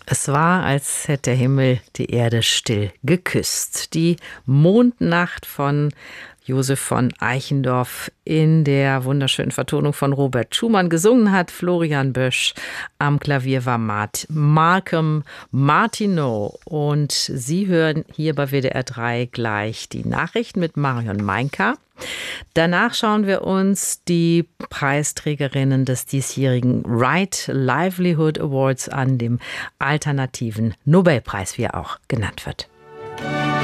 Es war, als hätte der Himmel die Erde still geküsst. Die Mondnacht von Josef von Eichendorff in der wunderschönen Vertonung von Robert Schumann. Gesungen hat Florian Bösch, am Klavier war Malcolm Martineau. Und Sie hören hier bei WDR 3 gleich die Nachrichten mit Marion Meinka. Danach schauen wir uns die Preisträgerinnen des diesjährigen Right Livelihood Awards an, dem alternativen Nobelpreis, wie er auch genannt wird.